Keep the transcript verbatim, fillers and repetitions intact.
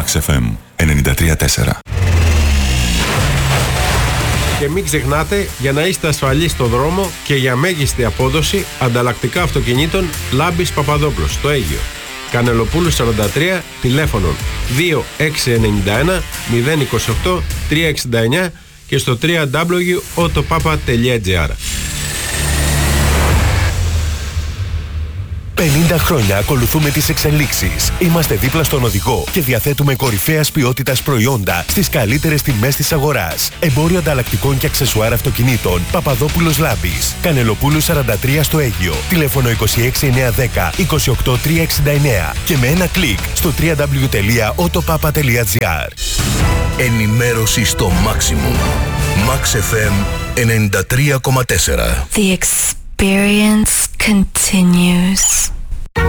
Max εφ εμ ενενήντα τρία τέσσερα. Και μην ξεχνάτε, για να είστε ασφαλείς στο δρόμο και για μέγιστη απόδοση, ανταλλακτικά αυτοκινήτων Λάμπης Παπαδόπουλος στο Αίγυο. Κανελοπούλου σαράντα τρία, τηλέφωνο δύο έξι εννιά ένα μηδέν είκοσι οκτώ τρία εξήντα εννιά και στο double-u double-u double-u τελεία οτοπάπα τελεία τζι άρ. πενήντα χρόνια ακολουθούμε τις εξελίξεις. Είμαστε δίπλα στον οδηγό και διαθέτουμε κορυφαίας ποιότητας προϊόντα στις καλύτερες τιμές της αγοράς. Εμπόριο ανταλλακτικών και αξεσουάρ αυτοκινήτων Παπαδόπουλος Λάμπης. Κανελοπούλου σαράντα τρία στο Αίγυο. Τηλέφωνο είκοσι έξι εννιακόσια δέκα είκοσι οκτώ τριακόσια εξήντα εννέα και με ένα κλικ στο double-u double-u double-u τελεία οτοπάπα τελεία τζι άρ. Ενημέρωση στο maximum. Max εφ εμ ενενήντα τρία κόμμα τέσσερα. The experience continues.